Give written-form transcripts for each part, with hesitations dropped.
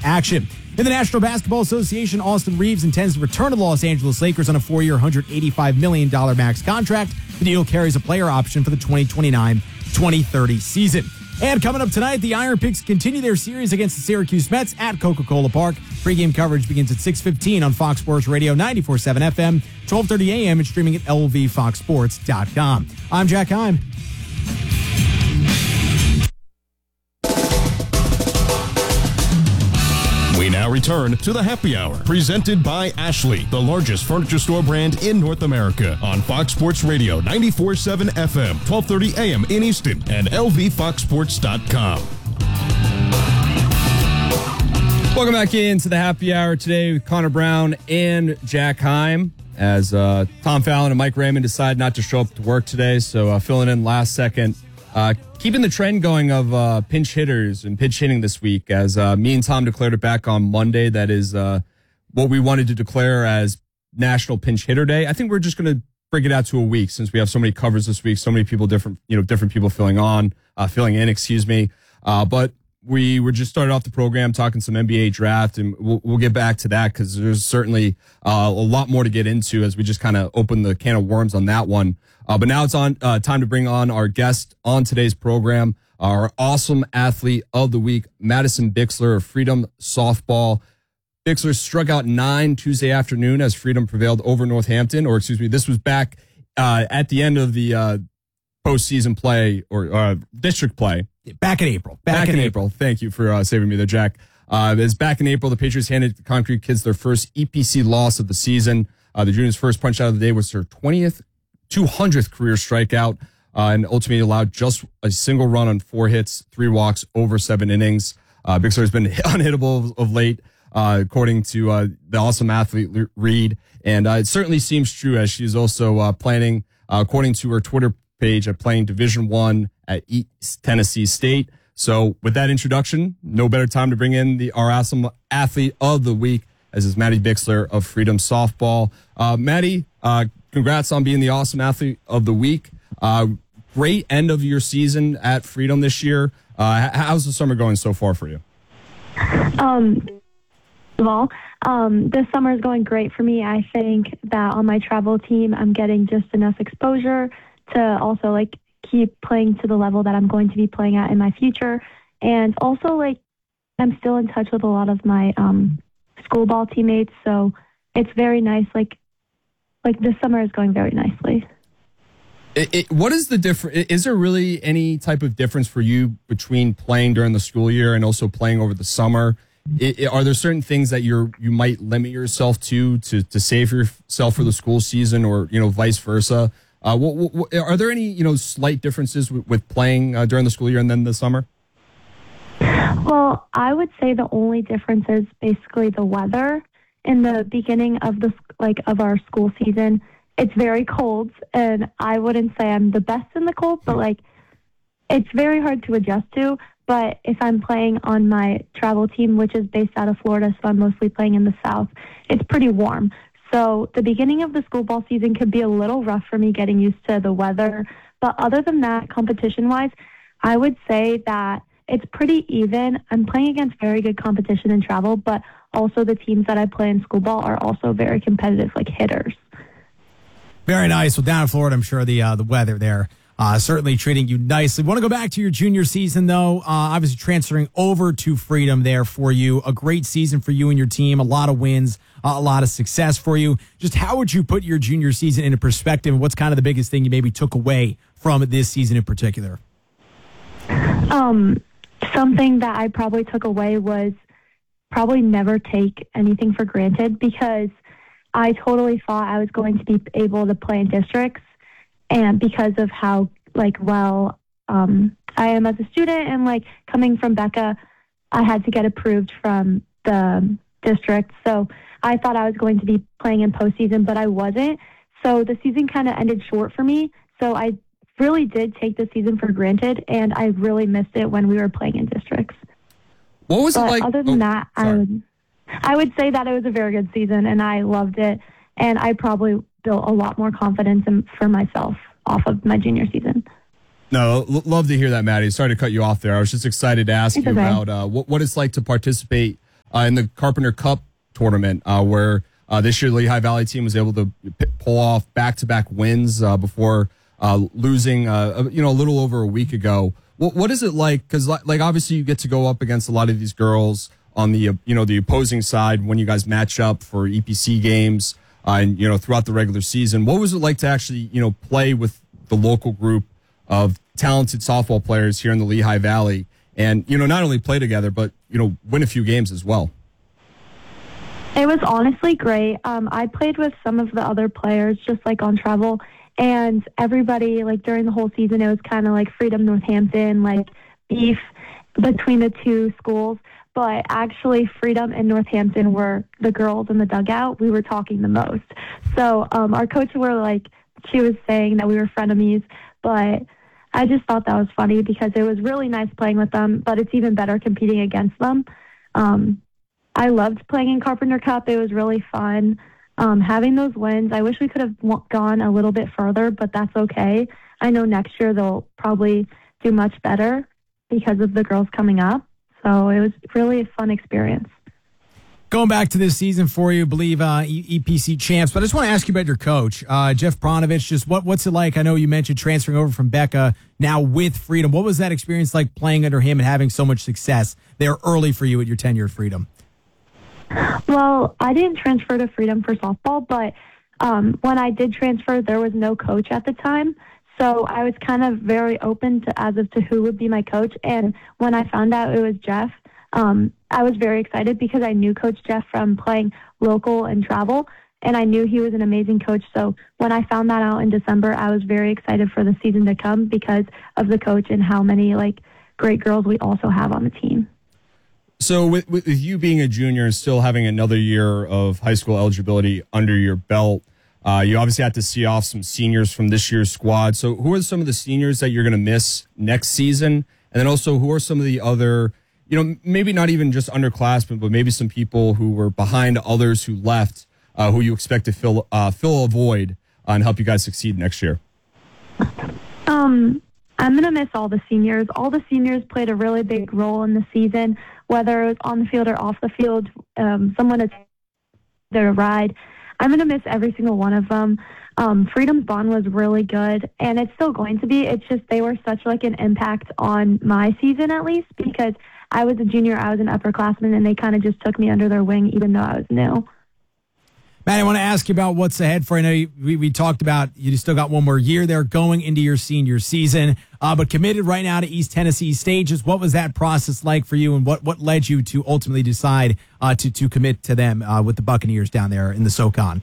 action. In the National Basketball Association, Austin Reeves intends to return to the Los Angeles Lakers on a 4-year, $185 million max contract. The deal carries a player option for the 2029-2030 season. And coming up tonight, the Iron Pigs continue their series against the Syracuse Mets at Coca-Cola Park. Pre-game coverage begins at 6:15 on Fox Sports Radio 94.7 FM, 12:30 a.m. and streaming at lvfoxsports.com. I'm Jack Heim. We now return to the Happy Hour, presented by Ashley, the largest furniture store brand in North America, on Fox Sports Radio 94.7 FM, 12:30 a.m. in Easton, and lvfoxsports.com. Welcome back into the Happy Hour today with Connor Brown and Jack Heim, as Tom Fallon and Mike Raymond decide not to show up to work today, so filling in last second. Keeping the trend going of pinch hitters and pinch hitting this week, as me and Tom declared it back on Monday. That is what we wanted to declare as National Pinch Hitter Day. I think we're just going to break it out to a week, since we have so many covers this week, so many people, different people filling in. But we were just started off the program talking some NBA draft, and we'll get back to that, because there's certainly a lot more to get into as we just kind of open the can of worms on that one. But now it's on time to bring on our guest on today's program, our awesome athlete of the week, Madison Bixler of Freedom Softball. Bixler struck out 9 Tuesday afternoon as Freedom prevailed over Northampton, this was back at the end of the postseason play or district play. Back in April. Back in April. Thank you for saving me there, Jack. It's back in April. The Patriots handed the Concrete Kids their first EPC loss of the season. The juniors' first punch out of the day was their 200th career strikeout, and ultimately allowed just a single run on 4 hits, 3 walks over 7 innings. Bixler has been unhittable of late, according to the awesome athlete Reed, and it certainly seems true, as she's also planning, according to her Twitter page, playing Division I at East Tennessee State. So with that introduction, no better time to bring in our awesome athlete of the week, as is Maddie Bixler of Freedom Softball. Maddie, congrats on being the awesome athlete of the week. Great end of your season at Freedom this year. How's the summer going so far for you? This summer is going great for me. I think that on my travel team, I'm getting just enough exposure to also keep playing to the level that I'm going to be playing at in my future. And also I'm still in touch with a lot of my school ball teammates. So it's very nice. This summer is going very nicely. What is the difference? Is there really any type of difference for you between playing during the school year and also playing over the summer? Are there certain things that you might limit yourself to save yourself for the school season, or vice versa? Are there any slight differences with playing during the school year and then the summer? Well, I would say the only difference is basically the weather. In the beginning of of our school season, it's very cold, and I wouldn't say I'm the best in the cold, but it's very hard to adjust to. But if I'm playing on my travel team, which is based out of Florida, so I'm mostly playing in the South, it's pretty warm. So the beginning of the school ball season could be a little rough for me getting used to the weather. But other than that, competition-wise, I would say that it's pretty even. I'm playing against very good competition in travel, but also the teams that I play in school ball are also very competitive, hitters. Very nice. Well, down in Florida, I'm sure the weather there certainly treating you nicely. Want to go back to your junior season, though. Obviously transferring over to Freedom there for you. A great season for you and your team. A lot of wins, a lot of success for you. Just how would you put your junior season into perspective? What's kind of the biggest thing you maybe took away from this season in particular? Something that I probably took away was probably never take anything for granted, because I totally thought I was going to be able to play in districts, and because of how well I am as a student, and coming from Becca, I had to get approved from the district. So I thought I was going to be playing in postseason, but I wasn't. So the season kind of ended short for me. So I really did take the season for granted, and I really missed it when we were playing in districts. What was it like? Other than that, I would say that it was a very good season, and I loved it, and I probably built a lot more confidence for myself off of my junior season. No, love to hear that, Maddie. Sorry to cut you off there. I was just excited to ask you about what it's like to participate in the Carpenter Cup tournament, where this year the Lehigh Valley team was able to pull off back-to-back wins before losing, a little over a week ago. What is it like? Because like obviously you get to go up against a lot of these girls on the the opposing side when you guys match up for EPC games and throughout the regular season. What was it like to actually play with the local group of talented softball players here in the Lehigh Valley, and not only play together but win a few games as well? It was honestly great. I played with some of the other players just like on travel, and everybody like during the whole season it was kind of like Freedom Northampton, like beef between the two schools. But actually Freedom and Northampton were the girls in the dugout. We were talking the most. So our coach she was saying that we were frenemies, but I just thought that was funny because it was really nice playing with them, but it's even better competing against them. I loved playing in Carpenter Cup. It was really fun. Having those wins, I wish we could have gone a little bit further, but that's okay. I know next year they'll probably do much better because of the girls coming up. So it was really a fun experience. Going back to this season for you, I believe EPC champs, but I just want to ask you about your coach, Jeff Bronovich. Just what's it like? I know you mentioned transferring over from Becca now with Freedom. What was that experience like playing under him and having so much success there early for you at your tenure at Freedom? Well, I didn't transfer to Freedom for softball, but when I did transfer, there was no coach at the time. So I was kind of very open to who would be my coach. And when I found out it was Jeff, I was very excited because I knew Coach Jeff from playing local and travel, and I knew he was an amazing coach. So when I found that out in December, I was very excited for the season to come because of the coach and how many great girls we also have on the team. So with you being a junior and still having another year of high school eligibility under your belt, you obviously had to see off some seniors from this year's squad. So who are some of the seniors that you're going to miss next season? And then also who are some of the other, maybe not even just underclassmen, but maybe some people who were behind others who left, who you expect to fill a void and help you guys succeed next year? I'm going to miss all the seniors. All the seniors played a really big role in the season, whether it was on the field or off the field, someone to take their ride. I'm going to miss every single one of them. Freedom's bond was really good, and it's still going to be. It's just they were such an impact on my season, at least, because I was a junior, I was an upperclassman, and they kind of just took me under their wing, even though I was new. Matt, I want to ask you about what's ahead for. I know we talked about you still got one more year there going into your senior season, but committed right now to East Tennessee State. Just what was that process like for you, and what led you to ultimately decide to commit to them with the Buccaneers down there in the SoCon?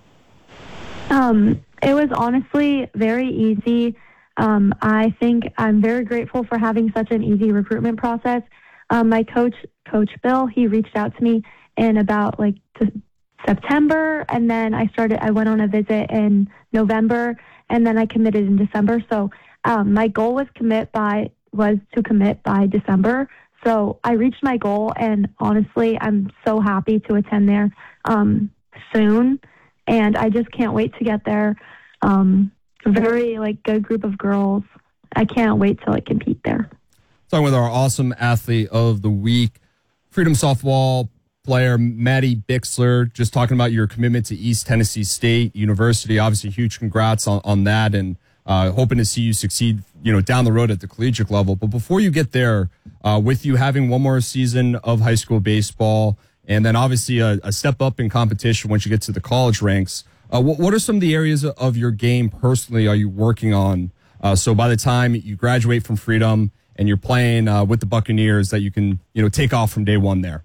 It was honestly very easy. I think I'm very grateful for having such an easy recruitment process. My coach, Coach Bill, he reached out to me in about September, and then I went on a visit in November, and then I committed in December. So my goal was to commit by December. So I reached my goal, and honestly, I'm so happy to attend there soon, and I just can't wait to get there. Very good group of girls. I can't wait to compete there. Talking with our awesome athlete of the week, Freedom softball player Maddie Bixler, just talking about your commitment to East Tennessee State University. Obviously, huge congrats on that, and hoping to see you succeed, down the road at the collegiate level. But before you get there, with you having one more season of high school baseball, and then obviously a step up in competition once you get to the college ranks, what are some of the areas of your game personally are you working on? So by the time you graduate from Freedom and you're playing with the Buccaneers, that you can, take off from day one there.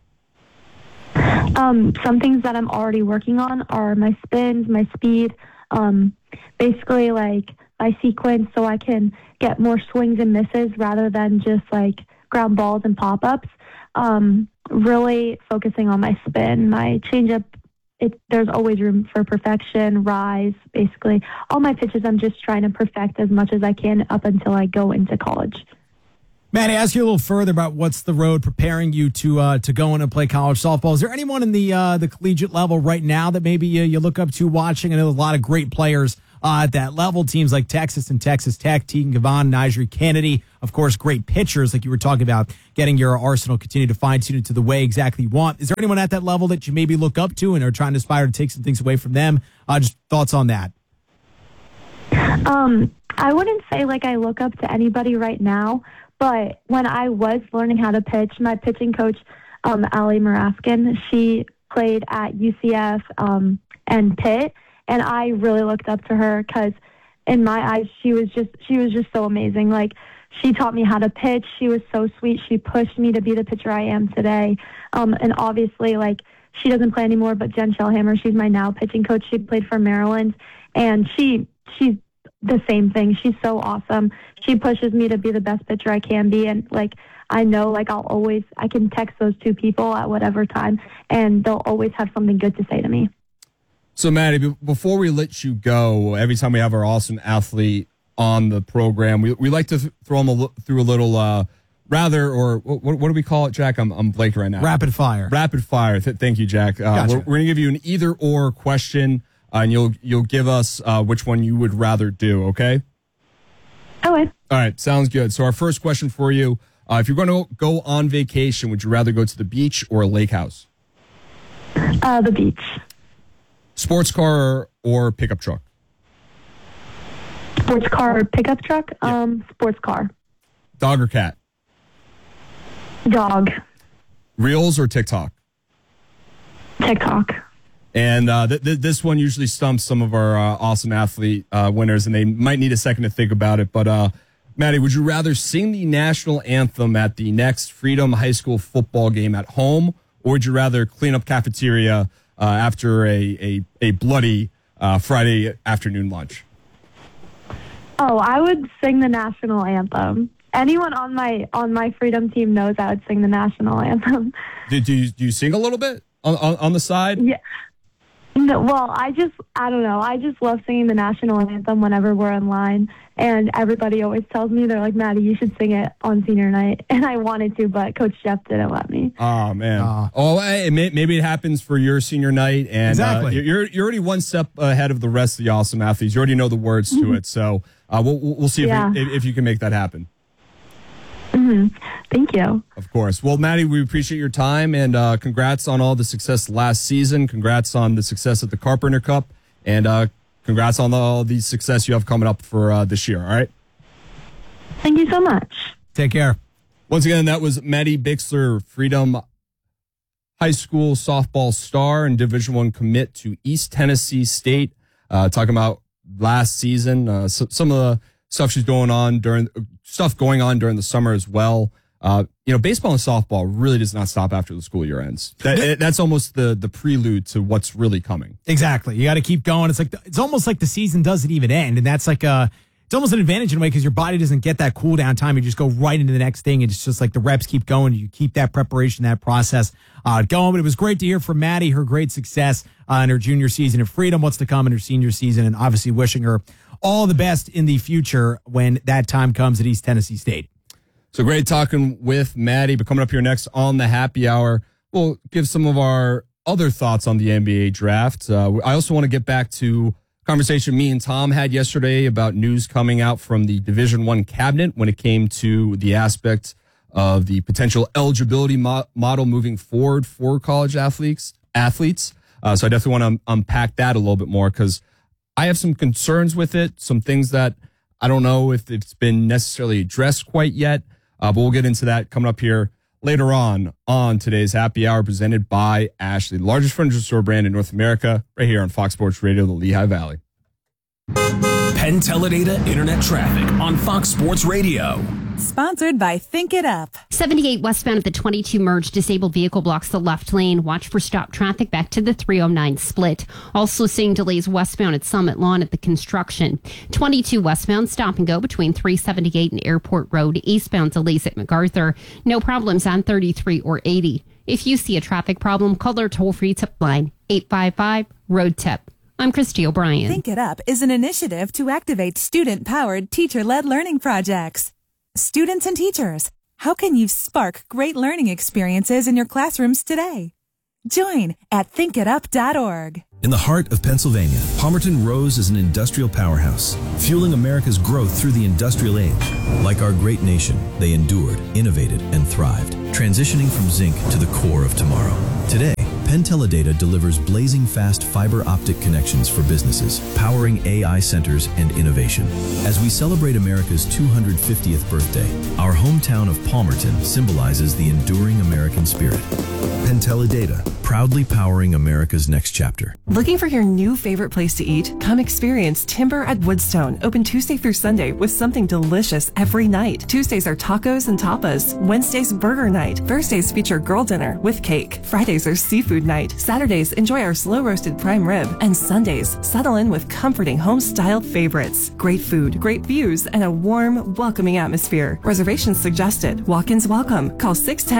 Some things that I'm already working on are my spins, my speed, basically my sequence, so I can get more swings and misses rather than just ground balls and pop-ups. Really focusing on my spin, my changeup. There's always room for perfection, rise, basically. All my pitches I'm just trying to perfect as much as I can up until I go into college. Matt, I ask you a little further about what's the road preparing you to go in and play college softball. Is there anyone in the collegiate level right now that maybe you look up to watching? I know a lot of great players at that level. Teams like Texas and Texas Tech, Tegan Gavon, Nigel Kennedy, of course, great pitchers like you were talking about, getting your arsenal continue to fine-tune it to the way exactly you want. Is there anyone at that level that you maybe look up to and are trying to aspire to take some things away from them? Just thoughts on that. I wouldn't say like I look up to anybody right now, but when I was learning how to pitch, my pitching coach, Allie Maraskin, she played at UCF and Pitt, and I really looked up to her because in my eyes she was just so amazing. Like, she taught me how to pitch. She was so sweet. She pushed me to be the pitcher I am today. And obviously, like, she doesn't play anymore, but Jen Shellhammer, she's my now pitching coach. She played for Maryland, and she's the same thing. She's so awesome. She pushes me to be the best pitcher I can be, and like, I know, like, I can text those two people at whatever time, and they'll always have something good to say to me. So, Maddie, before we let you go, every time we have our awesome athlete on the program, we like to throw them through a little what do we call it, Jack? I'm blanking right now. Rapid fire. Rapid fire. Thank you, Jack. Gotcha. We're going to give you an either or question, and you'll give us which one you would rather do. Okay. Okay. All right. Sounds good. So our first question for you: if you're going to go on vacation, would you rather go to the beach or a lake house? The beach. Sports car or pickup truck? Sports car or pickup truck? Yeah. Sports car. Dog or cat? Dog. Reels or TikTok? TikTok. And this one usually stumps some of our awesome athlete winners, and they might need a second to think about it. But, Maddie, would you rather sing the national anthem at the next Freedom High School football game at home, or would you rather clean up cafeteria after a bloody Friday afternoon lunch? Oh, I would sing the national anthem. Anyone on my Freedom team knows I would sing the national anthem. Do you sing a little bit on the side? Yeah. No, well, I don't know. I just love singing the national anthem whenever we're in line. And everybody always tells me, they're like, Maddie, you should sing it on senior night. And I wanted to, but Coach Jeff didn't let me. Oh, man. Maybe it happens for your senior night. And exactly. You're already one step ahead of the rest of the awesome athletes. You already know the words to it. So we'll see if you can make that happen. Mm-hmm. Thank you. Of course. Well, Maddie, we appreciate your time, and congrats on all the success last season. Congrats on the success at the Carpenter Cup, and congrats on all the success you have coming up for this year. All right? Thank you so much. Take care. Once again, that was Maddie Bixler, Freedom High School softball star and Division I commit to East Tennessee State, talking about last season, some of the stuff going on during the summer as well. Baseball and softball really does not stop after the school year ends. That's almost the prelude to what's really coming. Exactly. You got to keep going. It's almost like the season doesn't even end, and that's like it's almost an advantage in a way because your body doesn't get that cool down time. You just go right into the next thing, and it's just like the reps keep going. You keep that preparation, that process going. But it was great to hear from Maddie, her great success in her junior season of Freedom, what's to come in her senior season, and obviously wishing her all the best in the future when that time comes at East Tennessee State. So great talking with Maddie, but coming up here next on the Happy Hour, we'll give some of our other thoughts on the NBA draft. I also want to get back to a conversation me and Tom had yesterday about news coming out from the Division I cabinet when it came to the aspect of the potential eligibility model moving forward for college athletes. So I definitely want to unpack that a little bit more because I have some concerns with it, some things that I don't know if it's been necessarily addressed quite yet, but we'll get into that coming up here later on today's Happy Hour presented by Ashley, the largest furniture store brand in North America, right here on Fox Sports Radio, the Lehigh Valley. Penn Teledata Internet Traffic on Fox Sports Radio. Sponsored by Think It Up. 78 westbound at the 22 merge. Disabled vehicle blocks the left lane. Watch for stop traffic back to the 309 split. Also seeing delays westbound at Summit Lawn at the construction. 22 westbound stop and go between 378 and Airport Road. Eastbound delays at MacArthur. No problems on 33 or 80. If you see a traffic problem, call our toll-free tip line 855-ROAD-TIP. I'm Christy O'Brien. Think It Up is an initiative to activate student-powered, teacher-led learning projects. Students and teachers, how can you spark great learning experiences in your classrooms today? Join at thinkitup.org. In the heart of Pennsylvania, Palmerton rose as an industrial powerhouse, fueling America's growth through the industrial age. Like our great nation, they endured, innovated, and thrived, transitioning from zinc to the core of tomorrow. Today, Penn Teledata delivers blazing fast fiber optic connections for businesses, powering AI centers and innovation. As we celebrate America's 250th birthday, our hometown of Palmerton symbolizes the enduring American spirit. Penn Teledata, proudly powering America's next chapter. Looking for your new favorite place to eat? Come experience Timber at Woodstone, open Tuesday through Sunday with something delicious every night. Tuesdays are tacos and tapas. Wednesdays, burger night. Thursdays feature girl dinner with cake. Fridays are seafood night. Saturdays, enjoy our slow roasted prime rib. And Sundays, settle in with comforting home-style favorites. Great food, great views, and a warm, welcoming atmosphere. Reservations suggested. Walk-ins welcome. Call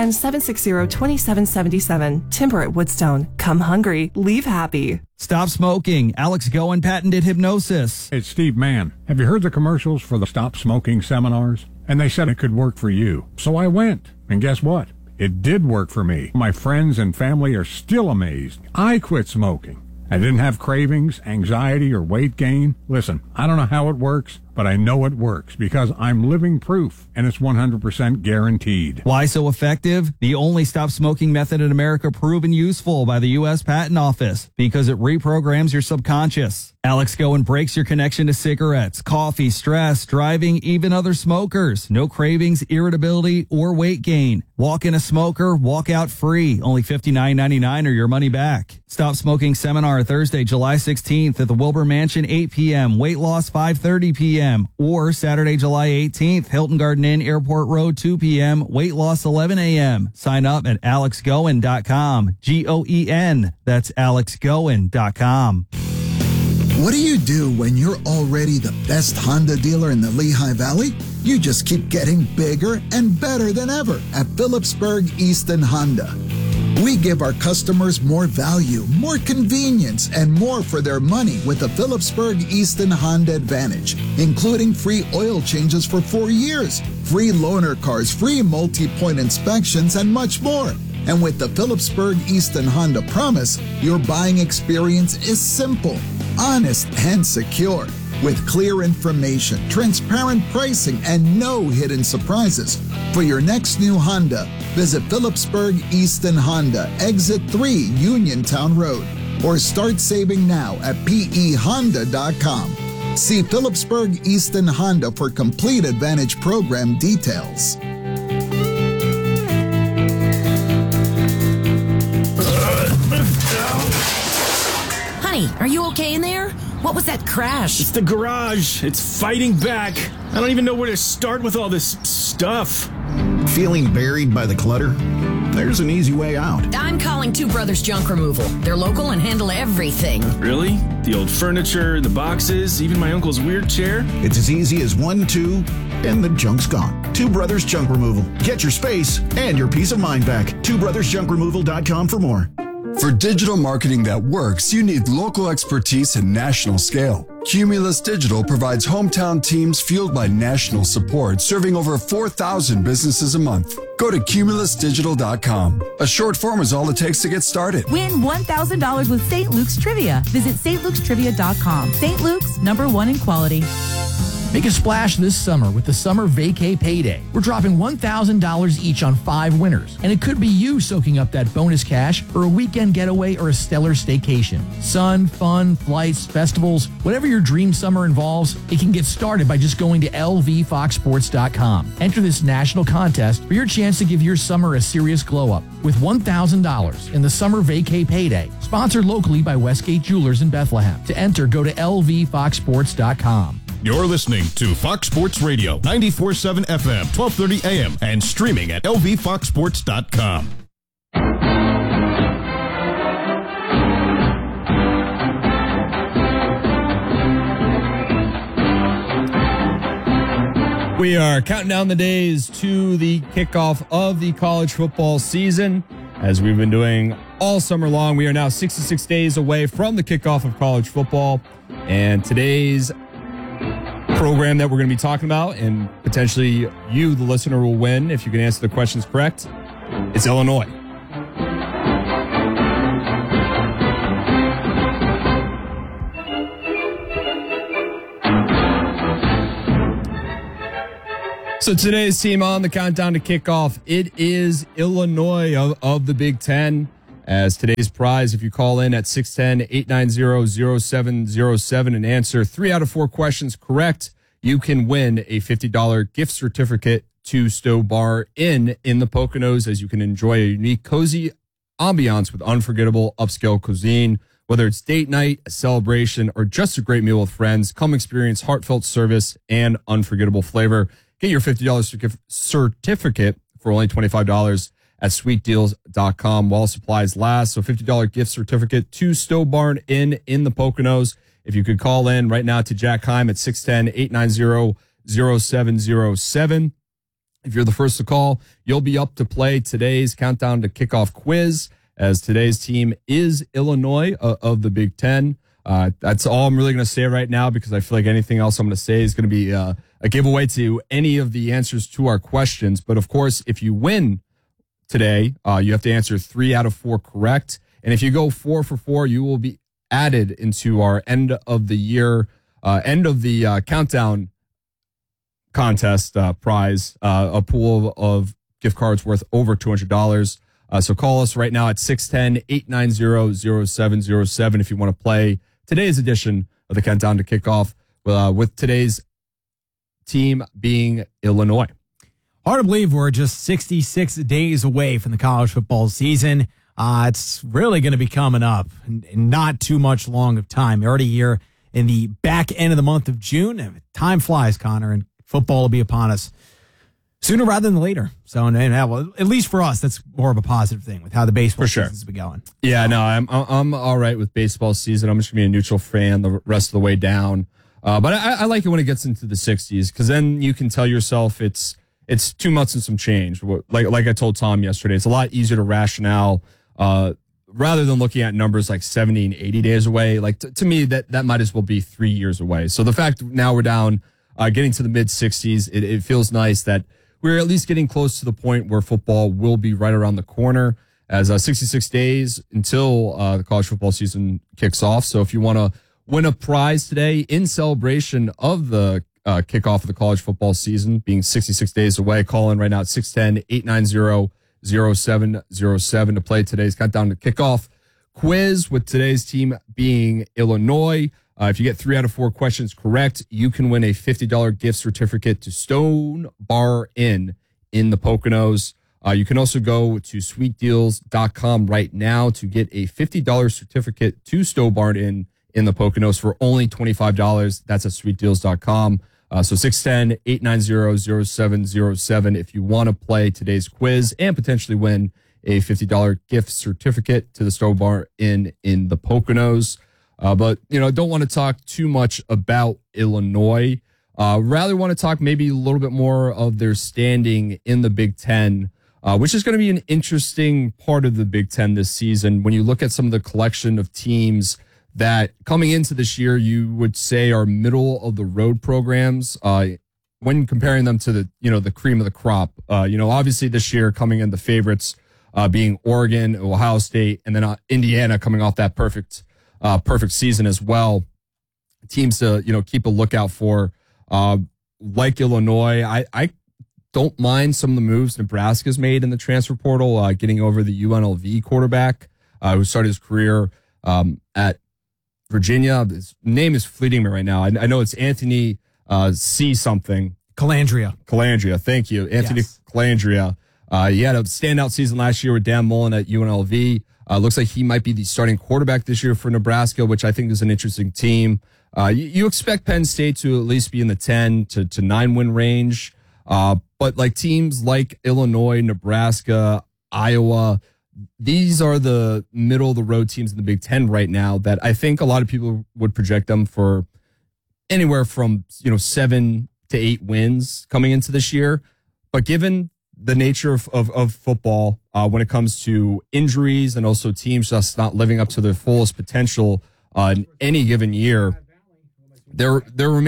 610-760-2777. Timber at Woodstone. Come hungry, leave happy. Stop smoking. Alex Goen patented hypnosis. It's Steve Mann. Have you heard the commercials for the Stop Smoking seminars? And they said it could work for you. So I went. And guess what? It did work for me. My friends and family are still amazed. I quit smoking. I didn't have cravings, anxiety, or weight gain. Listen, I don't know how it works, but I know it works because I'm living proof, and it's 100% guaranteed. Why so effective? The only stop smoking method in America proven useful by the U.S. Patent Office because it reprograms your subconscious. Alex Goen breaks your connection to cigarettes, coffee, stress, driving, even other smokers. No cravings, irritability, or weight gain. Walk in a smoker, walk out free. Only $59.99 or your money back. Stop Smoking Seminar Thursday, July 16th at the Wilbur Mansion, 8 p.m. Weight loss, 5:30 p.m. Or Saturday, July 18th, Hilton Garden Inn, Airport Road, 2 p.m. Weight loss, 11 a.m. Sign up at alexgoen.com. Goen. That's alexgoen.com. What do you do when you're already the best Honda dealer in the Lehigh Valley? You just keep getting bigger and better than ever at Phillipsburg Easton Honda. We give our customers more value, more convenience, and more for their money with the Phillipsburg Easton Honda Advantage, including free oil changes for 4 years, free loaner cars, free multi-point inspections, and much more. And with the Phillipsburg Easton Honda Promise, your buying experience is simple, honest, and secure. With clear information, transparent pricing, and no hidden surprises. For your next new Honda, visit Phillipsburg Easton Honda, Exit 3, Uniontown Road, or start saving now at pehonda.com. See Phillipsburg Easton Honda for complete Advantage program details. Honey, are you okay in there? What was that crash? It's the garage. It's fighting back. I don't even know where to start with all this stuff. Feeling buried by the clutter? There's an easy way out. I'm calling Two Brothers Junk Removal. They're local and handle everything. Really? The old furniture, the boxes, even my uncle's weird chair? It's as easy as 1, 2, and the junk's gone. Two Brothers Junk Removal. Get your space and your peace of mind back. TwoBrothersJunkRemoval.com for more. For digital marketing that works, you need local expertise and national scale. Cumulus Digital provides hometown teams fueled by national support, serving over 4,000 businesses a month. Go to cumulusdigital.com. A short form is all it takes to get started. Win $1,000 with St. Luke's Trivia. Visit stlukes.trivia.com. St. Luke's, #1 in quality. Make a splash this summer with the Summer Vacay Payday. We're dropping $1,000 each on 5 winners, and it could be you soaking up that bonus cash for a weekend getaway or a stellar staycation. Sun, fun, flights, festivals, whatever your dream summer involves, it can get started by just going to lvfoxsports.com. Enter this national contest for your chance to give your summer a serious glow-up with $1,000 in the Summer Vacay Payday, sponsored locally by Westgate Jewelers in Bethlehem. To enter, go to lvfoxsports.com. You're listening to Fox Sports Radio, 94.7 FM, 1230 AM, and streaming at lvfoxsports.com. We are counting down the days to the kickoff of the college football season. As we've been doing all summer long, we are now 66 days away from the kickoff of college football. And today's program that we're going to be talking about, and potentially you, the listener, will win if you can answer the questions correct. It's Illinois. So today's team on the countdown to kickoff, it is Illinois of the Big Ten. As today's prize, if you call in at 610-890-0707 and answer 3 out of 4 questions correct, you can win a $50 gift certificate to Stowe Bar Inn in the Poconos, as you can enjoy a unique, cozy ambiance with unforgettable upscale cuisine. Whether it's date night, a celebration, or just a great meal with friends, come experience heartfelt service and unforgettable flavor. Get your $50 certificate for only $25 at sweetdeals.com while supplies last. So $50 gift certificate to Stowe Bar Inn in the Poconos. If you could call in right now to Jack Heim at 610-890-0707. If you're the first to call, you'll be up to play today's countdown to kickoff quiz, as today's team is Illinois of the Big Ten. That's all I'm really going to say right now, because I feel like anything else I'm going to say is going to be a giveaway to any of the answers to our questions. But of course, if you win today, you have to answer 3 out of 4 correct. And if you go 4 for 4, you will be added into our end of the year, end of the countdown contest prize, a pool of gift cards worth over $200. So call us right now at 610-890-0707 if you want to play today's edition of the countdown to kickoff, with today's team being Illinois. Hard to believe we're just 66 days away from the college football season. It's really going to be coming up in not too much long of time. We're already here in the back end of the month of June. Time flies, Connor, and football will be upon us sooner rather than later. So, well, at least for us, that's more of a positive thing with how the baseball season's been going. Yeah, no, I'm all right with baseball season. I'm just going to be a neutral fan the rest of the way down. But I like it when it gets into the 60s, because then you can tell yourself it's 2 months and some change. Like I told Tom yesterday, it's a lot easier to rationale rather than looking at numbers like 70 and 80 days away. Like to me, that might as well be 3 years away. So the fact now we're down, getting to the mid 60s, it feels nice that we're at least getting close to the point where football will be right around the corner, as 66 days until the college football season kicks off. So if you want to win a prize today in celebration of the kickoff of the college football season being 66 days away, call in right now at 610-890-0707 to play today's countdown to kickoff quiz, with today's team being Illinois. If you get 3 out of 4 questions correct, you can win a $50 gift certificate to Stowe Bar Inn in the Poconos. You can also go to sweetdeals.com right now to get a $50 certificate to Stowe Bar Inn in the Poconos for only $25. That's at sweetdeals.com. So 610-890-0707 if you want to play today's quiz and potentially win a $50 gift certificate to the Stowe Bar Inn in the Poconos. But, don't want to talk too much about Illinois. Rather want to talk maybe a little bit more of their standing in the Big Ten, which is going to be an interesting part of the Big Ten this season. When you look at some of the collection of teams that coming into this year, you would say are middle of the road programs, when comparing them to the cream of the crop. Obviously this year coming in the favorites, being Oregon, Ohio State, and then Indiana coming off that perfect season as well. Teams to, keep a lookout for, like Illinois. I don't mind some of the moves Nebraska's made in the transfer portal, getting over the UNLV quarterback, who started his career, at Virginia. His name is fleeting me right now. I know it's Anthony C. something. Calandria. Thank you. Anthony Calandria. He had a standout season last year with Dan Mullen at UNLV. Looks like he might be the starting quarterback this year for Nebraska, which I think is an interesting team. You expect Penn State to at least be in the 10 to 9 win range. But like teams like Illinois, Nebraska, Iowa, these are the middle of the road teams in the Big Ten right now that I think a lot of people would project them for anywhere from 7 to 8 wins coming into this year. But given the nature of football, when it comes to injuries and also teams just not living up to their fullest potential in any given year, there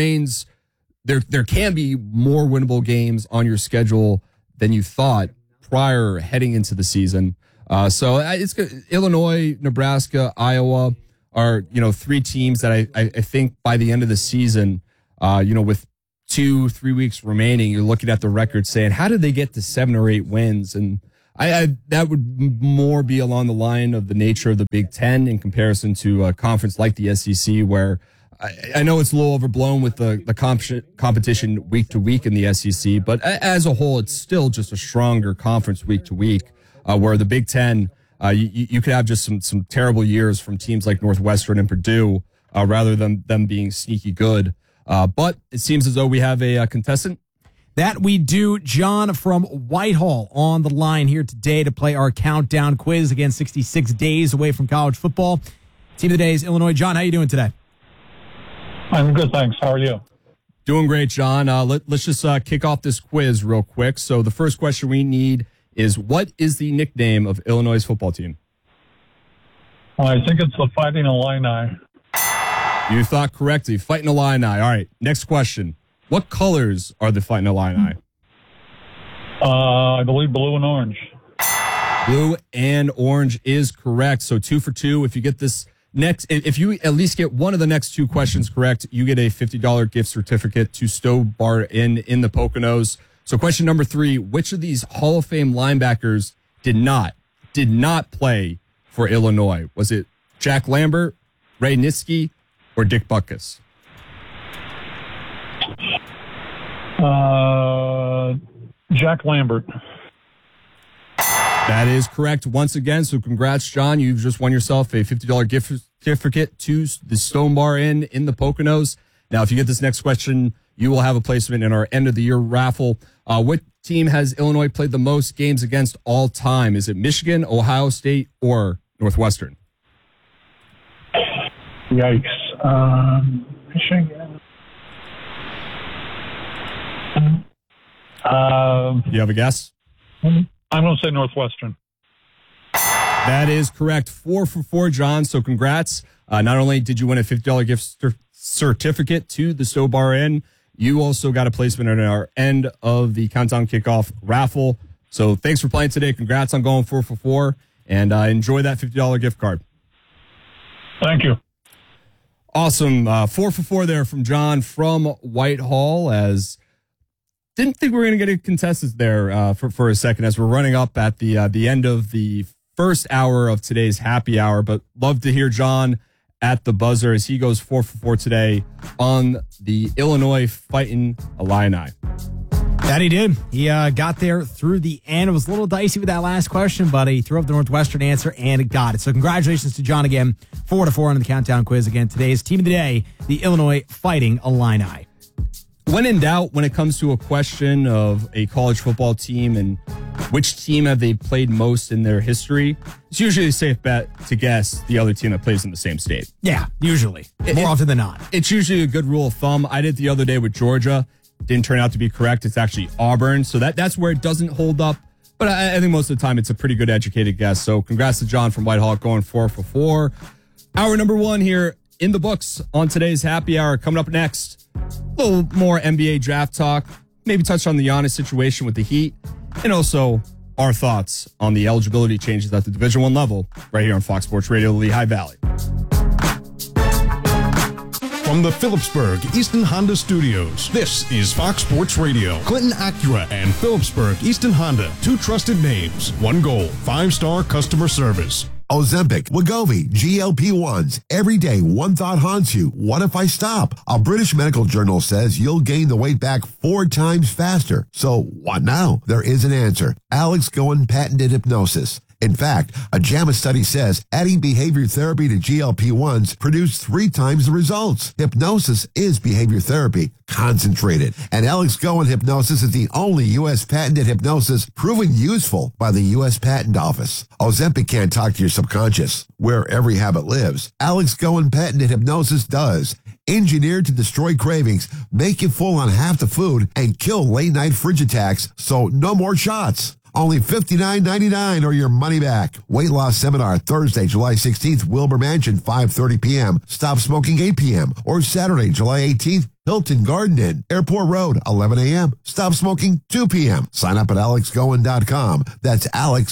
can be more winnable games on your schedule than you thought prior heading into the season. So it's good. Illinois, Nebraska, Iowa are 3 teams that I think by the end of the season, with 2-3 weeks remaining, you're looking at the record saying, how did they get to 7 or 8 wins? And I that would more be along the line of the nature of the Big Ten in comparison to a conference like the SEC, where I know it's a little overblown with the competition week to week in the SEC, but as a whole, it's still just a stronger conference week to week, where the Big Ten, you could have just some terrible years from teams like Northwestern and Purdue, rather than them being sneaky good. But it seems as though we have a contestant. That we do. John from Whitehall on the line here today to play our countdown quiz. Again, 66 days away from college football. Team of the day is Illinois. John, how you doing today? I'm good, thanks. How are you? Doing great, John. Let's just kick off this quiz real quick. So the first question we need is, what is the nickname of Illinois' football team? I think it's the Fighting Illini. You thought correctly. Fighting Illini. All right, next question. What colors are the Fighting Illini? I believe blue and orange. Blue and orange is correct. So 2 for 2. If you get this if you at least get one of the next 2 questions correct, you get a $50 gift certificate to Stowe Bar Inn in the Poconos. So question number 3, which of these Hall of Fame linebackers did not play for Illinois? Was it Jack Lambert, Ray Nitschke, or Dick Butkus? Jack Lambert. That is correct once again. So congrats, John. You've just won yourself a $50 gift certificate to the Stone Bar Inn in the Poconos. Now, if you get this next question, you will have a placement in our end of the year raffle. What team has Illinois played the most games against all time? Is it Michigan, Ohio State, or Northwestern? Yikes. Michigan. You have a guess? I'm going to say Northwestern. That is correct. 4 for 4, John. So congrats. Not only did you win a $50 gift certificate to the Stowe Bar Inn, you also got a placement in our end of the Countdown Kickoff raffle. So thanks for playing today. Congrats on going 4 for 4, and enjoy that $50 gift card. Thank you. Awesome. 4 for 4 there from John from Whitehall. As didn't think we were going to get a contestant there for a second, as we're running up at the end of the first hour of today's happy hour. But love to hear John at the buzzer as he goes 4 for 4 today on the Illinois Fighting Illini. That he did. He got there through the end. It was a little dicey with that last question, but he threw up the Northwestern answer and got it. So congratulations to John again. 4 to 4 on the Countdown Quiz. Again, today's team of the day, the Illinois Fighting Illini. When in doubt, when it comes to a question of a college football team and which team have they played most in their history, it's usually a safe bet to guess the other team that plays in the same state. Yeah, usually. More often than not. It's usually a good rule of thumb. I did the other day with Georgia. Didn't turn out to be correct. It's actually Auburn. So that's where it doesn't hold up. But I think most of the time it's a pretty good educated guess. So congrats to John from Whitehall going 4 for 4. Hour number 1 here in the books on today's happy hour. Coming up next, a little more NBA draft talk. Maybe touch on the Giannis situation with the Heat. And also our thoughts on the eligibility changes at the Division I level right here on Fox Sports Radio, Lehigh Valley. From the Phillipsburg Easton Honda Studios, this is Fox Sports Radio. Clinton Acura and Phillipsburg Easton Honda, 2 trusted names, 1 goal, 5-star customer service. Ozempic, Wegovy, GLP-1s. Every day, one thought haunts you. What if I stop? A British medical journal says you'll gain the weight back 4 times faster. So what now? There is an answer. Alex Goen patented hypnosis. In fact, a JAMA study says adding behavior therapy to GLP-1s produced 3 times the results. Hypnosis is behavior therapy, concentrated. And Alex Goen hypnosis is the only U.S. patented hypnosis proven useful by the U.S. Patent Office. Ozempic can't talk to your subconscious, where every habit lives. Alex Goen patented hypnosis does. Engineered to destroy cravings, make you full on half the food, and kill late-night fridge attacks, so no more shots. Only $59.99 or your money back. Weight loss seminar Thursday, July 16th, Wilbur Mansion, 5:30 p.m. Stop smoking 8 p.m. Or Saturday, July 18th, Hilton Garden Inn, Airport Road, 11 a.m. Stop smoking, 2 p.m. Sign up at alexgoen.com. That's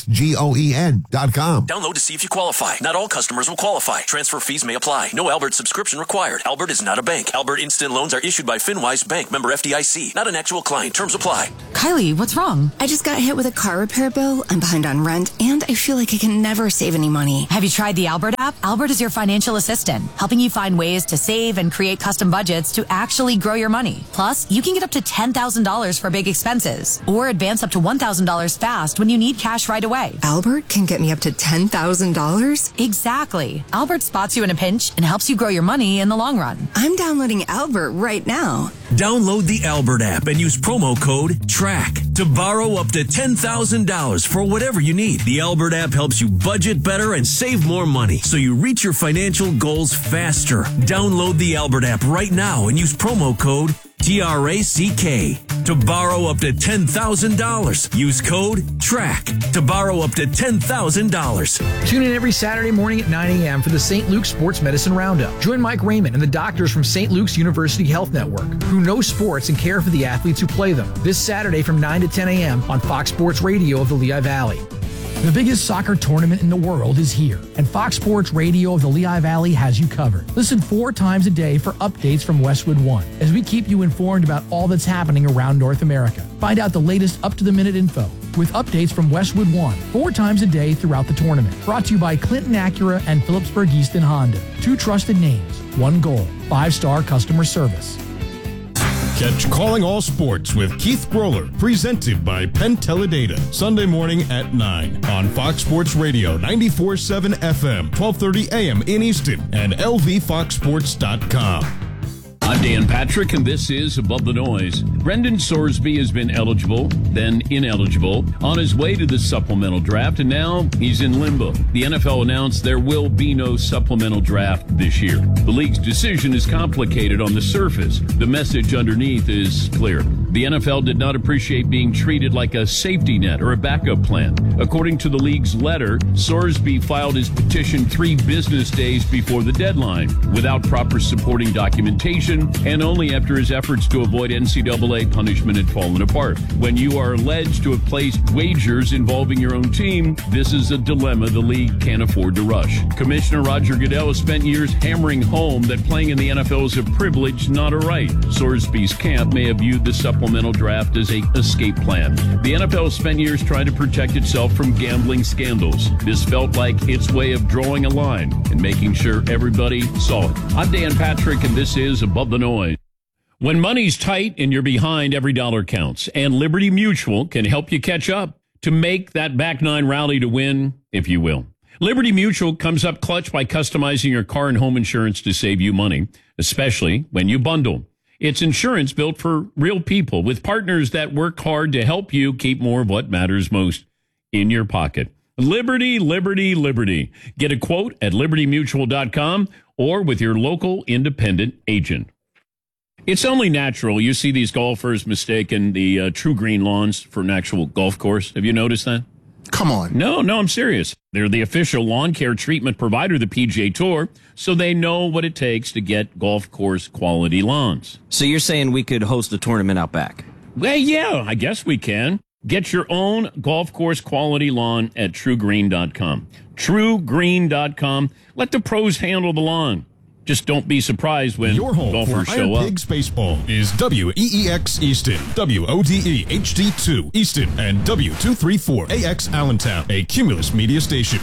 alexgoen.com. Download to see if you qualify. Not all customers will qualify. Transfer fees may apply. No Albert subscription required. Albert is not a bank. Albert Instant Loans are issued by FinWise Bank, member FDIC. Not an actual client. Terms apply. Kylie, what's wrong? I just got hit with a car repair bill. I'm behind on rent, and I feel like I can never save any money. Have you tried the Albert app? Albert is your financial assistant, helping you find ways to save and create custom budgets to actually grow your money. Plus, you can get up to $10,000 for big expenses, or advance up to $1,000 fast when you need cash right away. Albert can get me up to $10,000? Exactly. Albert spots you in a pinch and helps you grow your money in the long run. I'm downloading Albert right now. Download the Albert app and use promo code TRACK to borrow up to $10,000 for whatever you need. The Albert app helps you budget better and save more money so you reach your financial goals faster. Download the Albert app right now and use promo code TRACK to borrow up to $10,000. Use code TRACK to borrow up to $10,000. Tune in every Saturday morning at 9 a.m. for the St. Luke's Sports Medicine Roundup. Join Mike Raymond and the doctors from St. Luke's University Health Network who know sports and care for the athletes who play them. This Saturday from 9 to 10 a.m. on Fox Sports Radio of the Lehigh Valley. The biggest soccer tournament in the world is here, and Fox Sports Radio of the Lehigh Valley has you covered. Listen 4 times a day for updates from Westwood One, as we keep you informed about all that's happening around North America. Find out the latest up-to-the-minute info with updates from Westwood One 4 times a day throughout the tournament. Brought to you by Clinton Acura and Phillipsburg Easton Honda. 2 trusted names, 1 goal, 5-star customer service. Catch Calling All Sports with Keith Groller, presented by Penn Teledata, Sunday morning at 9 on Fox Sports Radio 94.7 FM, 12:30 a.m. in Easton, and lvfoxsports.com. I'm Dan Patrick, and this is Above the Noise. Brendan Sorsby has been eligible, then ineligible, on his way to the supplemental draft, and now he's in limbo. The NFL announced there will be no supplemental draft this year. The league's decision is complicated on the surface. The message underneath is clear. The NFL did not appreciate being treated like a safety net or a backup plan. According to the league's letter, Sorsby filed his petition 3 business days before the deadline, without proper supporting documentation, and only after his efforts to avoid NCAA punishment had fallen apart. When you are alleged to have placed wagers involving your own team, this is a dilemma the league can't afford to rush. Commissioner Roger Goodell has spent years hammering home that playing in the NFL is a privilege, not a right. Sorsby's camp may have viewed the supplemental draft as an escape plan. The NFL spent years trying to protect itself from gambling scandals. This felt like its way of drawing a line and making sure everybody saw it. I'm Dan Patrick, and this is Above the Noise. When money's tight and you're behind, every dollar counts, and Liberty Mutual can help you catch up to make that back nine rally to win, if you will. Liberty Mutual comes up clutch by customizing your car and home insurance to save you money, especially when you bundle. It's insurance built for real people with partners that work hard to help you keep more of what matters most in your pocket. Liberty, Liberty, Liberty. Get a quote at libertymutual.com or with your local independent agent. It's only natural you see these golfers mistaking the True Green lawns for an actual golf course. Have you noticed that? Come on. No, I'm serious. They're the official lawn care treatment provider of the PGA Tour, so they know what it takes to get golf course quality lawns. So you're saying we could host a tournament out back? Well, yeah, I guess we can. Get your own golf course quality lawn at TrueGreen.com. TrueGreen.com. Let the pros handle the lawn. Just don't be surprised when your home golfers for show Iron up. Pigs Baseball is WEEX Easton, WODE HD2 Easton, and W234AX Allentown, a Cumulus media station.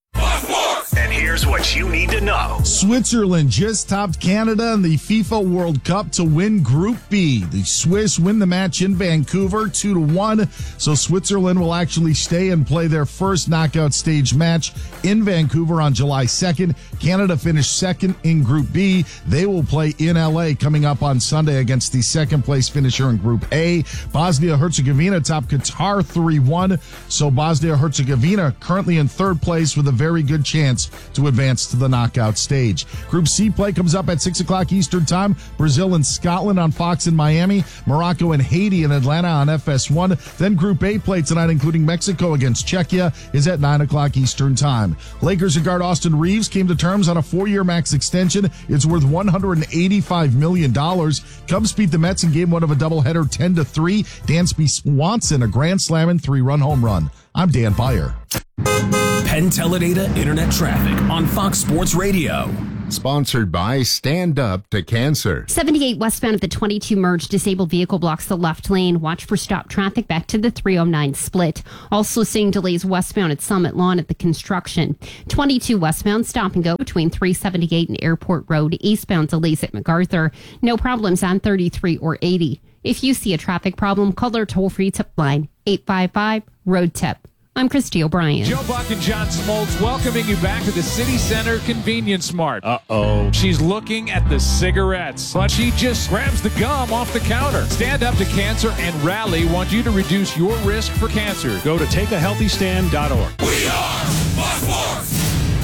And here's what you need to know. Switzerland just topped Canada in the FIFA World Cup to win Group B. The Swiss win the match in Vancouver 2-1. So Switzerland will actually stay and play their first knockout stage match in Vancouver on July 2nd. Canada finished second in Group B. They will play in LA coming up on Sunday against the second place finisher in Group A. Bosnia-Herzegovina topped Qatar 3-1. So Bosnia-Herzegovina currently in third place with a very good chance to to advance to the knockout stage. Group C play comes up at 6 o'clock Eastern Time. Brazil and Scotland on Fox in Miami. Morocco and Haiti in Atlanta on FS1. Then Group A play tonight, including Mexico against Czechia, is at 9 o'clock Eastern Time. Lakers and guard Austin Reeves came to terms on a 4-year max extension. It's worth $185 million. Cubs beat the Mets in game 1 of a doubleheader 10-3. Dansby Swanson, a grand slam and 3-run home run. I'm Dan Beyer. Penn Teledata Internet Traffic on Fox Sports Radio. Sponsored by Stand Up to Cancer. 78 westbound at the 22 merge. Disabled vehicle blocks the left lane. Watch for stop traffic back to the 309 split. Also seeing delays westbound at Summit Lawn at the construction. 22 westbound stop and go between 378 and Airport Road. Eastbound delays at MacArthur. No problems on 33 or 80. If you see a traffic problem, call their toll-free tip line, 855-ROAD-TIP. I'm Christy O'Brien. Joe Buck and John Smoltz welcoming you back to the City Center Convenience Mart. Uh-oh. She's looking at the cigarettes, but she just grabs the gum off the counter. Stand Up to Cancer and Rally want you to reduce your risk for cancer. Go to takeahealthystand.org. We are Fox Sports.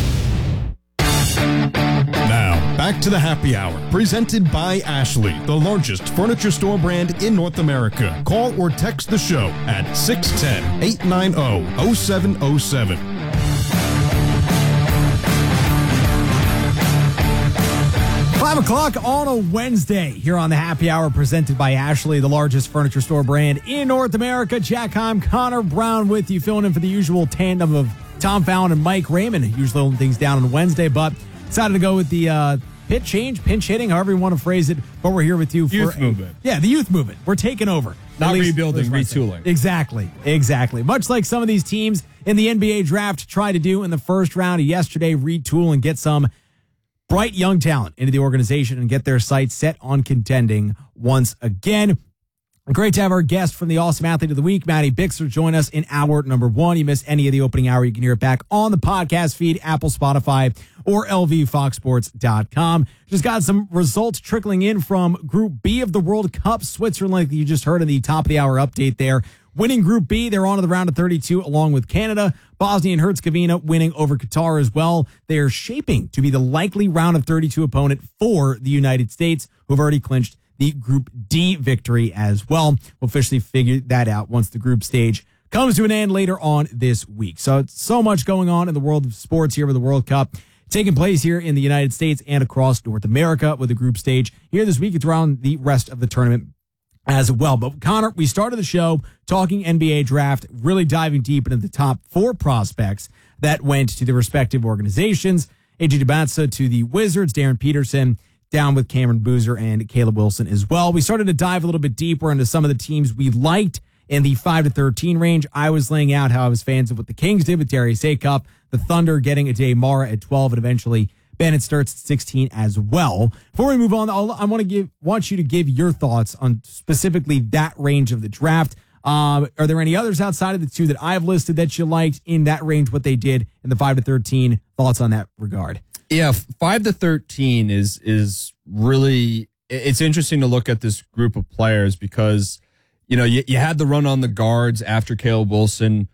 Now, back to the happy hour, presented by Ashley, the largest furniture store brand in North America. Call or text the show at 610-890-0707. 5 o'clock on a Wednesday here on the happy hour, presented by Ashley, the largest furniture store brand in North America. Jack Heim, Connor Brown with you, filling in for the usual tandem of Tom Fallon and Mike Raymond, usually holding things down on Wednesday, but decided to go with the pitch change, pinch hitting, however you want to phrase it. But we're here with you for youth movement. Yeah, the youth movement. We're taking over. Not rebuilding, retooling. Exactly. Much like some of these teams in the NBA draft tried to do in the first round of yesterday, retool and get some bright young talent into the organization and get their sights set on contending once again. Great to have our guest from the Awesome Athlete of the Week, Matty Bixler, join us in hour number 1. You miss any of the opening hour, you can hear it back on the podcast feed, Apple, Spotify, or lvfoxsports.com. Just got some results trickling in from Group B of the World Cup. Switzerland, like you just heard in the top of the hour update there, winning Group B. They're on to the round of 32 along with Canada. Bosnia and Herzegovina winning over Qatar as well. They are shaping to be the likely round of 32 opponent for the United States, who have already clinched the Group D victory as well. We'll officially figure that out once the group stage comes to an end later on this week. So it's so much going on in the world of sports here with the World Cup taking place here in the United States and across North America with the group stage here this week. It's around the rest of the tournament as well. But Connor, we started the show talking NBA draft, really diving deep into the top 4 prospects that went to the respective organizations. AJ Dubasa to the Wizards, Darren Peterson down with Cameron Boozer and Caleb Wilson as well. We started to dive a little bit deeper into some of the teams we liked in the 5 to 13 range. I was laying out how I was fans of what the Kings did with Darius Acup, the Thunder getting Ajay Mara at 12, and eventually Bennett starts at 16 as well. Before we move on, I want you to give your thoughts on specifically that range of the draft. Are there any others outside of the 2 that I've listed that you liked in that range, what they did in the 5 to 13? Thoughts on that regard? Yeah, 5 to 13 is really, it's interesting to look at this group of players because, you know, you had the run on the guards after Caleb Wilson,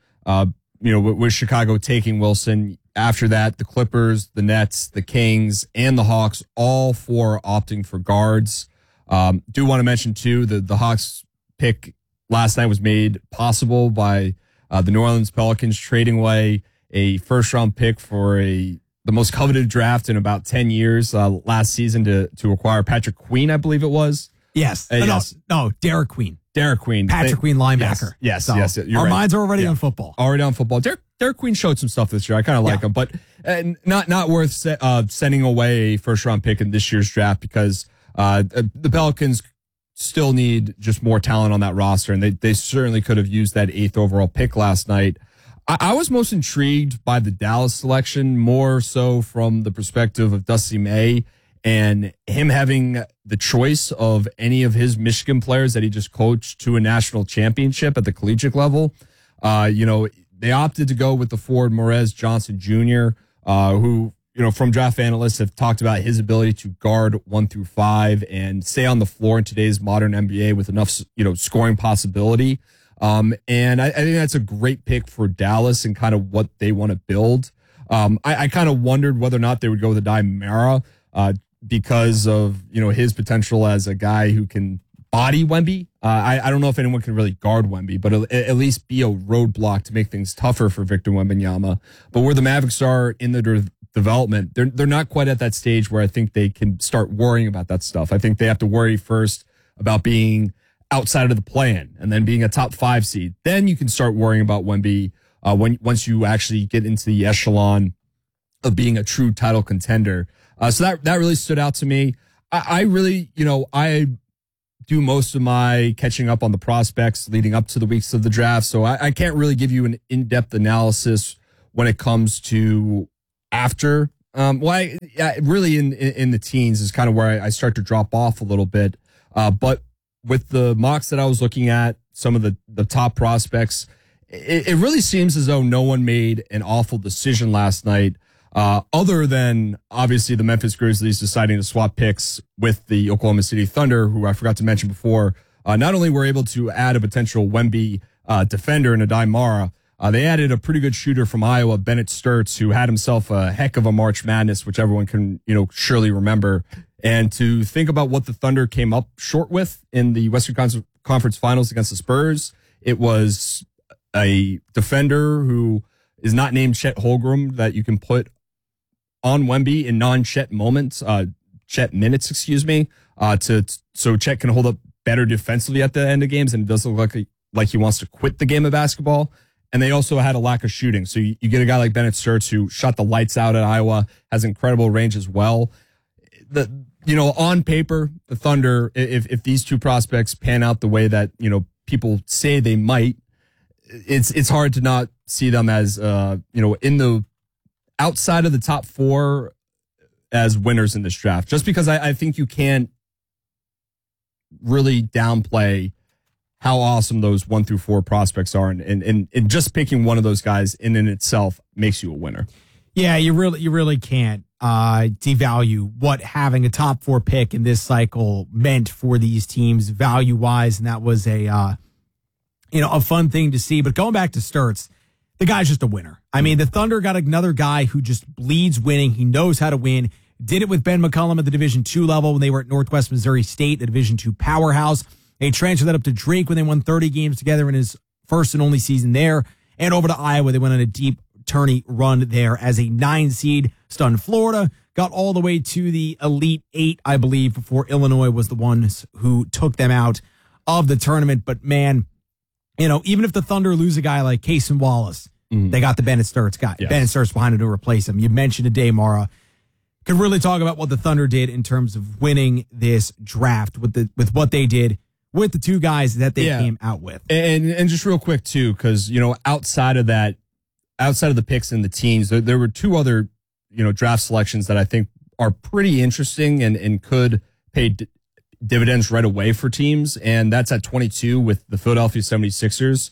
with Chicago taking Wilson. After that, the Clippers, the Nets, the Kings, and the Hawks, all 4 opting for guards. Do want to mention, too, the Hawks pick last night was made possible by the New Orleans Pelicans trading away a first-round pick for the most coveted draft in about 10 years last season to acquire Patrick Queen, I believe it was. Yes. Yes. No, Derek Queen. Derek Queen. Patrick Queen linebacker. Yes. So Yes. Our minds are already on football. Already on football. Derek Queen showed some stuff this year. I kind of like him, but not worth sending away a first-round pick in this year's draft because the Pelicans still need just more talent on that roster, and they certainly could have used that 8th overall pick last night. I was most intrigued by the Dallas selection, more so from the perspective of Dusty May and him having the choice of any of his Michigan players that he just coached to a national championship at the collegiate level. They opted to go with the forward Morez Johnson Jr., who, from draft analysts have talked about his ability to guard 1 through 5 and stay on the floor in today's modern NBA with enough, scoring possibility. And I think that's a great pick for Dallas and kind of what they want to build. I kind of wondered whether or not they would go with Adai Mara because of, his potential as a guy who can body Wemby. I don't know if anyone can really guard Wemby, but at least be a roadblock to make things tougher for Victor Wembanyama. But where the Mavericks are in the development, they're not quite at that stage where I think they can start worrying about that stuff. I think they have to worry first about being outside of the play-in and then being a top 5 seed. Then you can start worrying about Wemby once you actually get into the echelon of being a true title contender. So that really stood out to me. I really, I do most of my catching up on the prospects leading up to the weeks of the draft. So I can't really give you an in-depth analysis when it comes to after. Really in the teens is kind of where I start to drop off a little bit. But with the mocks that I was looking at, some of the top prospects, it really seems as though no one made an awful decision last night. Other than obviously the Memphis Grizzlies deciding to swap picks with the Oklahoma City Thunder, who I forgot to mention before, not only were able to add a potential Wemby defender in Adai Mara, they added a pretty good shooter from Iowa, Bennett Sturts, who had himself a heck of a March Madness, which everyone can surely remember. And to think about what the Thunder came up short with in the Western Conference Finals against the Spurs, it was a defender who is not named Chet Holmgren that you can put on Wemby in non-Chet moments, Chet minutes, so Chet can hold up better defensively at the end of games, and it doesn't look like he wants to quit the game of basketball. And they also had a lack of shooting. So you get a guy like Bennett Sturts who shot the lights out at Iowa, has incredible range as well. On paper, the Thunder, if these two prospects pan out the way that, people say they might, it's hard to not see them as, in the outside of the top 4 as winners in this draft, just because I think you can't really downplay how awesome those 1 through 4 prospects are. And just picking one of those guys in itself makes you a winner. Yeah, you really can't devalue what having a top 4 pick in this cycle meant for these teams value wise. And that was a fun thing to see. But going back to Sturts, the guy's just a winner. I mean, the Thunder got another guy who just bleeds winning. He knows how to win. Did it with Ben McCollum at the Division II level when they were at Northwest Missouri State, the Division II powerhouse. They transferred that up to Drake when they won 30 games together in his first and only season there. And over to Iowa, they went on a deep tourney run there as a 9 seed, stunned Florida, got all the way to the Elite 8, I believe, before Illinois was the ones who took them out of the tournament. But man, even if the Thunder lose a guy like Cason Wallace, they got the Bennett Sturts guy. Yes. Bennett Sturts behind him to replace him. You mentioned Adai Mara. Could really talk about what the Thunder did in terms of winning this draft with what they did with the 2 guys that they came out with. And just real quick too, because outside of the picks in the teens, there were 2 other draft selections that I think are pretty interesting and could pay dividends right away for teams. And that's at 22 with the Philadelphia 76ers.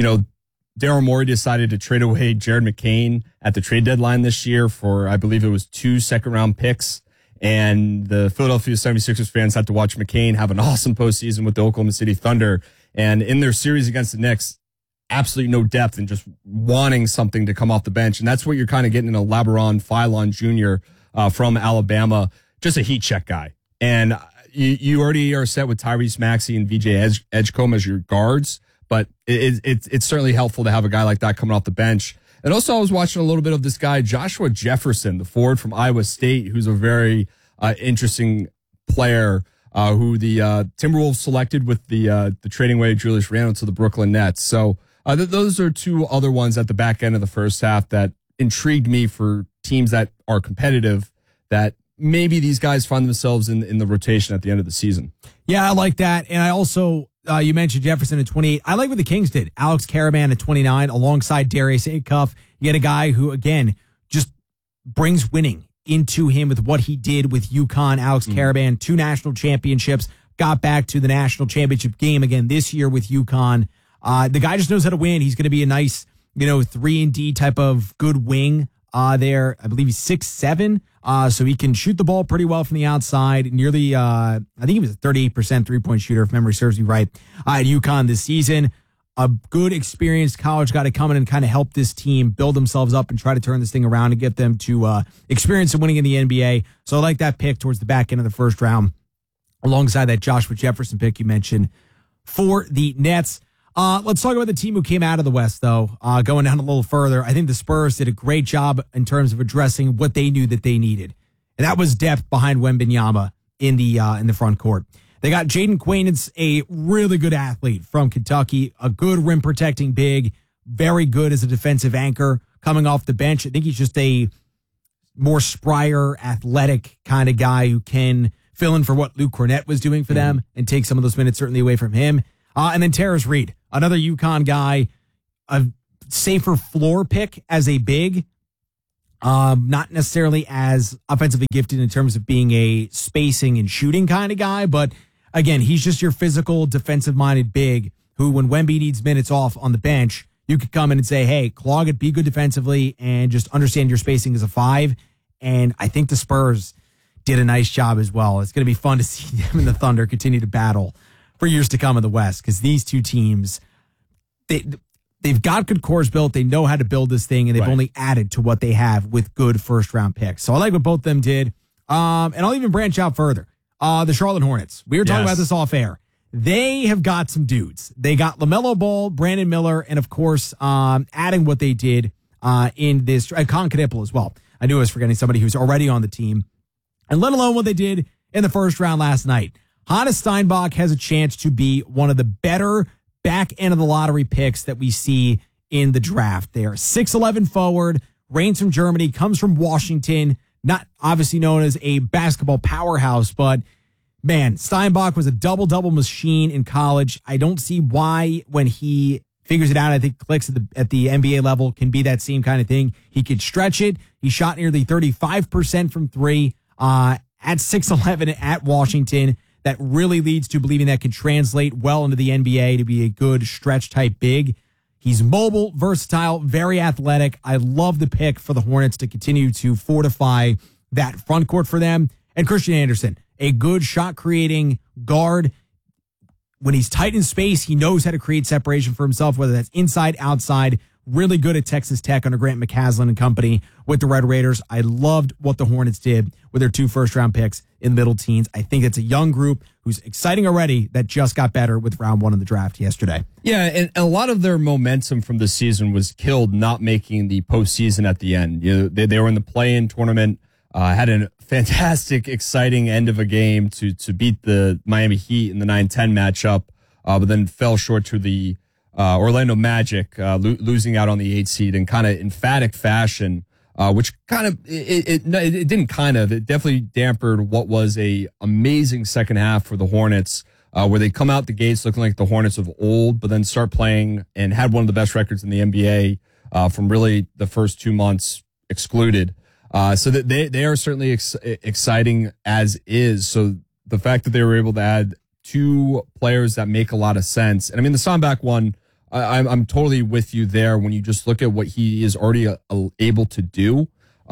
Daryl Morey decided to trade away Jared McCain at the trade deadline this year for, I believe it was 2 second-round picks. And the Philadelphia 76ers fans had to watch McCain have an awesome postseason with the Oklahoma City Thunder. And in their series against the Knicks, absolutely no depth and just wanting something to come off the bench. And that's what you're kind of getting in a LeBron Philon Jr. From Alabama, just a heat check guy. And you already are set with Tyrese Maxey and VJ Edgecombe as your guards. But it's certainly helpful to have a guy like that coming off the bench. And also I was watching a little bit of this guy, Joshua Jefferson, the forward from Iowa State, who's a very interesting player who the Timberwolves selected with the trading away of Julius Randle to the Brooklyn Nets. So those are 2 other ones at the back end of the first half that intrigued me for teams that are competitive, that maybe these guys find themselves in the rotation at the end of the season. Yeah, I like that. And I also... you mentioned Jefferson at 28. I like what the Kings did. Alex Caravan at 29 alongside Darius Acuff. You get a guy who, again, just brings winning into him with what he did with UConn. Alex Caravan, 2 national championships, got back to the national championship game again this year with UConn. The guy just knows how to win. He's going to be a nice, 3-and-D type of good wing there. I believe he's 6'7", so he can shoot the ball pretty well from the outside. Nearly, I think he was a 38% three-point shooter, if memory serves me right, at UConn this season. a good, experienced college guy to come in and kind of help this team build themselves up and try to turn this thing around and get them to experience some winning in the NBA. So I like that pick towards the back end of the first round, alongside that Joshua Jefferson pick you mentioned for the Nets. Let's talk about the team who came out of the West, though. Going down a little further, I think the Spurs did a great job in terms of addressing what they knew that they needed, and that was depth behind Wembanyama in the front court. They got Jaden Quainance, a really good athlete from Kentucky, a good rim protecting big, very good as a defensive anchor coming off the bench. I think he's just a more sprier, athletic kind of guy who can fill in for what Luke Cornett was doing for them and take some of those minutes certainly away from him. And then Terrace Reed, another UConn guy, a safer floor pick as a big, not necessarily as offensively gifted in terms of being a spacing and shooting kind of guy, but again, he's just your physical, defensive-minded big who, when Wemby needs minutes off on the bench, you could come in and say, hey, clog it, be good defensively, and just understand your spacing as a 5. And I think the Spurs did a nice job as well. It's going to be fun to see them and the Thunder continue to battle for years to come in the West, because these two teams, they've got good cores built. They know how to build this thing, and they've only added to what they have with good first-round picks. So I like what both of them did. And I'll even branch out further. The Charlotte Hornets. We were talking about this off air. They have got some dudes. They got LaMelo Ball, Brandon Miller, and of course, adding what they did in this, Con Knipple as well. I knew I was forgetting somebody who's already on the team. And let alone what they did in the first round last night. Hannes Steinbach has a chance to be one of the better back end of the lottery picks that we see in the draft. They are 6'11" forward, reigns from Germany, comes from Washington, not obviously known as a basketball powerhouse, but man, Steinbach was a double-double machine in college. I don't see why, when he figures it out, I think clicks at the NBA level, can be that same kind of thing. He could stretch it. He shot nearly 35% from three at 6'11" at Washington. That really leads to believing that can translate well into the NBA to be a good stretch-type big. He's mobile, versatile, very athletic. I love the pick for the Hornets to continue to fortify that front court for them. And Christian Anderson, a good shot-creating guard. When he's tight in space, he knows how to create separation for himself, whether that's inside, outside. Really good at Texas Tech under Grant McCasland and company with the Red Raiders. I loved what the Hornets did with their 2 first-round picks in middle teens. I think it's a young group who's exciting already that just got better with round 1 of the draft yesterday. Yeah, and a lot of their momentum from the season was killed not making the postseason at the end. They were in the play-in tournament, had a fantastic, exciting end of a game to beat the Miami Heat in the 9-10 matchup, but then fell short to the Orlando Magic, losing out on the 8 seed in kind of emphatic fashion, which kind of, it definitely dampened what was a amazing second half for the Hornets, where they come out the gates looking like the Hornets of old, but then start playing and had one of the best records in the NBA from really the first 2 months excluded. So that they are certainly exciting as is. So the fact that they were able to add 2 players that make a lot of sense. And I mean, the Steinbach one, I'm totally with you there when you just look at what he is already able to do.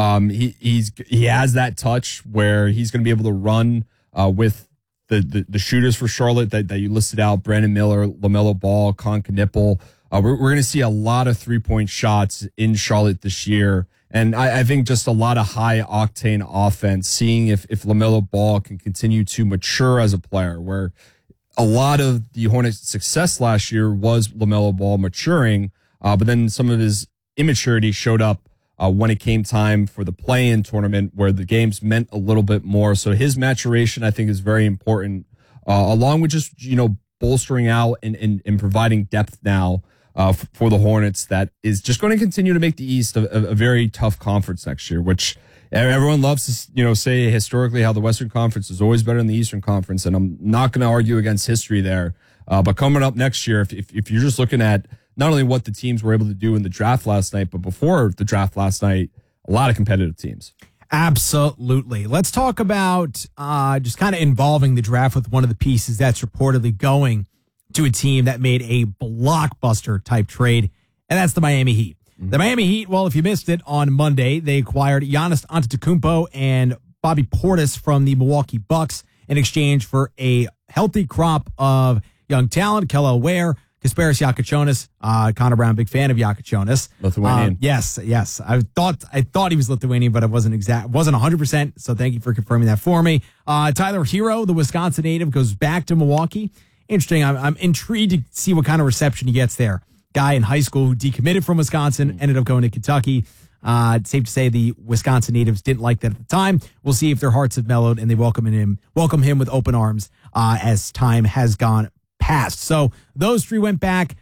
He has that touch where he's going to be able to run with the shooters for Charlotte that you listed out, Brandon Miller, LaMelo Ball, Con Knipple. We're going to see a lot of 3-point shots in Charlotte this year. And I think just a lot of high octane offense, seeing if LaMelo Ball can continue to mature as a player, where a lot of the Hornets' success last year was LaMelo Ball maturing, but then some of his immaturity showed up when it came time for the play-in tournament, where the games meant a little bit more. So his maturation, I think, is very important, along with just, bolstering out and providing depth now for the Hornets that is just going to continue to make the East a very tough conference next year, which everyone loves to, say historically how the Western Conference is always better than the Eastern Conference. And I'm not going to argue against history there. But coming up next year, if you're just looking at not only what the teams were able to do in the draft last night, but before the draft last night, a lot of competitive teams. Absolutely. Let's talk about just kind of involving the draft with one of the pieces that's reportedly going to a team that made a blockbuster type trade, and that's the Miami Heat. Mm-hmm. The Miami Heat, well, if you missed it on Monday, they acquired Giannis Antetokounmpo and Bobby Portis from the Milwaukee Bucks in exchange for a healthy crop of young talent. Kelly Ware Kasparas Jakačionis, Connor Brown, big fan of Jakačionis. Lithuanian. Yes. I thought he was Lithuanian, but it wasn't 100%. So thank you for confirming that for me. Tyler Hero, the Wisconsin native, goes back to Milwaukee. Interesting. I'm intrigued to see what kind of reception he gets there. Guy in high school who decommitted from Wisconsin, ended up going to Kentucky. It's safe to say the Wisconsin natives didn't like that at the time. We'll see if their hearts have mellowed and they welcome him with open arms as time has gone past. So those three went back.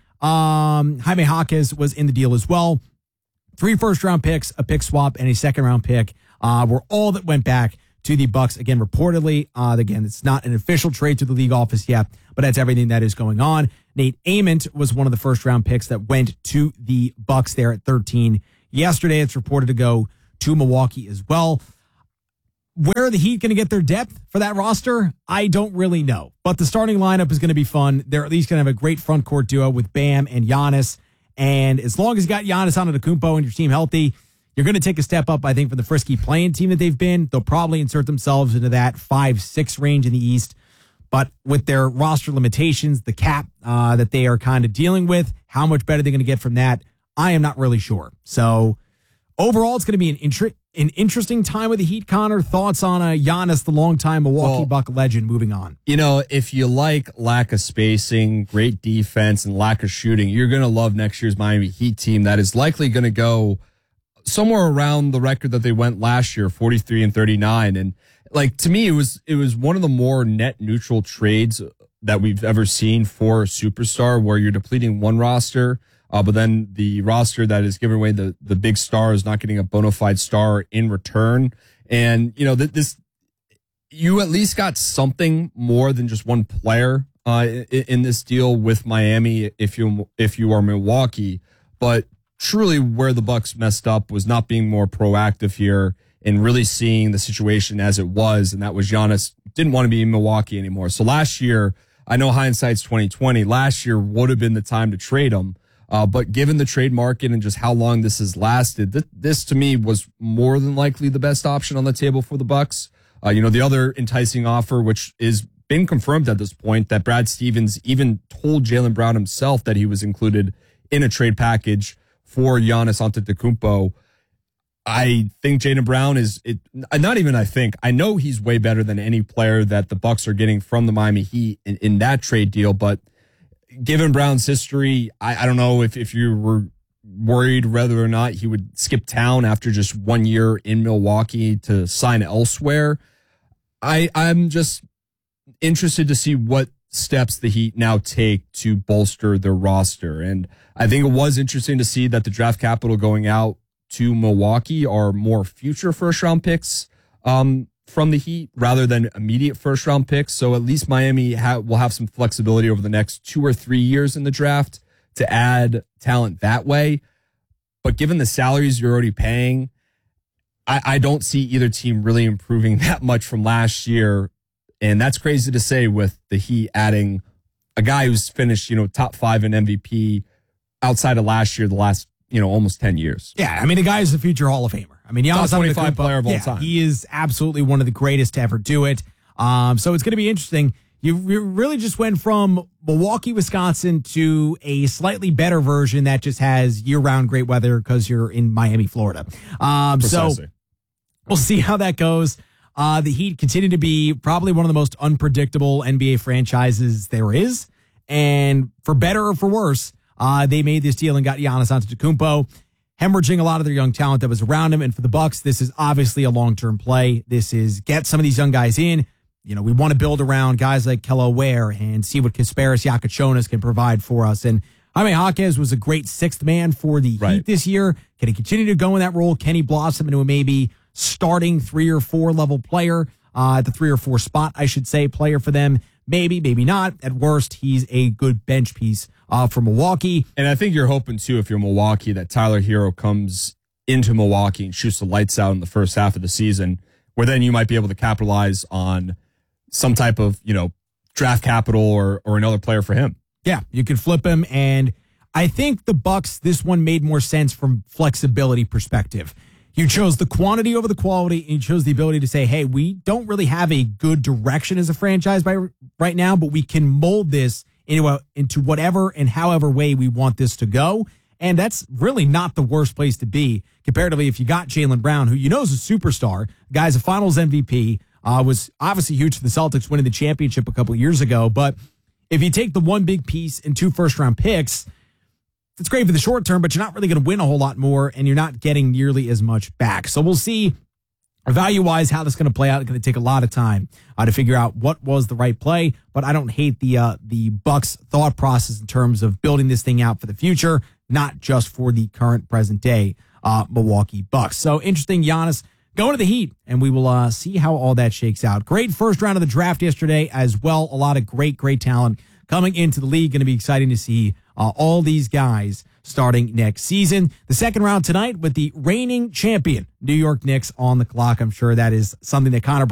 Jaime Jaquez was in the deal as well. 3 first-round picks, a pick swap, and a second-round pick were all that went back to the Bucks. Again, reportedly, again, it's not an official trade to the league office yet, but that's everything that is going on. Nate Ament was one of the first-round picks that went to the Bucks there at 13. Yesterday, it's reported to go to Milwaukee as well. Where are the Heat going to get their depth for that roster? I don't really know. But the starting lineup is going to be fun. They're at least going to have a great front court duo with Bam and Giannis. And as long as you got Giannis Antetokounmpo and your team healthy, you're going to take a step up, I think, from the frisky playing team that they've been. They'll probably insert themselves into that 5-6 range in the East. But with their roster limitations, the cap that they are kind of dealing with, how much better they're going to get from that, I am not really sure. So overall, it's going to be an interesting time with the Heat. Connor, thoughts on Giannis, the longtime Milwaukee Buck legend, moving on? You know, if you like lack of spacing, great defense, and lack of shooting, you're going to love next year's Miami Heat team that is likely going to go somewhere around the record that they went last year, 43-39. And like, to me, it was one of the more net neutral trades that we've ever seen for a superstar, where you're depleting one roster, but then the roster that is giving away the big star is not getting a bona fide star in return. And, you know, this, you at least got something more than just one player in this deal with Miami if you are Milwaukee. But truly where the Bucks messed up was not being more proactive here and really seeing the situation as it was. And that was Giannis didn't want to be in Milwaukee anymore. So last year, I know hindsight's 2020. Last year would have been the time to trade him. But given the trade market and just how long this has lasted, this to me was more than likely the best option on the table for the Bucks. The other enticing offer, which is been confirmed at this point, that Brad Stevens even told Jaylen Brown himself that he was included in a trade package for Giannis Antetokounmpo. I think Jaylen Brown I know he's way better than any player that the Bucks are getting from the Miami Heat in that trade deal, but given Brown's history, I don't know if you were worried whether or not he would skip town after just 1 year in Milwaukee to sign elsewhere. I'm just interested to see what steps the Heat now take to bolster their roster. And I think it was interesting to see that the draft capital going out to Milwaukee are more future first-round picks from the Heat rather than immediate first-round picks. So at least Miami will have some flexibility over the next 2 or 3 years in the draft to add talent that way. But given the salaries you're already paying, I don't see either team really improving that much from last year. And that's crazy to say with the Heat adding a guy who's finished, top 5 in MVP outside of last year, the last, almost 10 years. Yeah, I mean, the guy is a future Hall of Famer. I mean, Giannis top 25 player of all time. He is absolutely one of the greatest to ever do it. So it's going to be interesting. You really just went from Milwaukee, Wisconsin to a slightly better version that just has year-round great weather because you're in Miami, Florida. So we'll see how that goes. The Heat continue to be probably one of the most unpredictable NBA franchises there is. And for better or for worse, they made this deal and got Giannis Antetokounmpo, hemorrhaging a lot of their young talent that was around him. And for the Bucks, this is obviously a long-term play. This is get some of these young guys in. We want to build around guys like Kello Ware and see what Kasparas Jakačionis can provide for us. And Jaime Jaquez was a great sixth man for the Heat this year. Can he continue to go in that role? Can he blossom into a maybe starting 3 or 4 level player, at the 3 or 4 spot, I should say, player for them? Maybe, maybe not. At worst, he's a good bench piece for Milwaukee. And I think you're hoping, too, if you're Milwaukee, that Tyler Hero comes into Milwaukee and shoots the lights out in the first half of the season, where then you might be able to capitalize on some type of, draft capital or another player for him. Yeah, you can flip him. And I think the Bucks, this one made more sense from flexibility perspective. You chose the quantity over the quality, and you chose the ability to say, hey, we don't really have a good direction as a franchise right now, but we can mold this into whatever and however way we want this to go. And that's really not the worst place to be comparatively if you got Jaylen Brown, who you know is a superstar. The guy's a finals MVP, was obviously huge for the Celtics winning the championship a couple of years ago. But if you take the one big piece and 2 first-round picks, it's great for the short term, but you're not really going to win a whole lot more, and you're not getting nearly as much back. So we'll see value-wise how this is going to play out. It's going to take a lot of time to figure out what was the right play, but I don't hate the Bucks thought process in terms of building this thing out for the future, not just for the current present-day Milwaukee Bucks. So interesting, Giannis going to the Heat, and we will see how all that shakes out. Great first round of the draft yesterday as well. A lot of great talent coming into the league. Going to be exciting to see all these guys starting next season. The second round tonight with the reigning champion New York Knicks on the clock. I'm sure that is something that Connor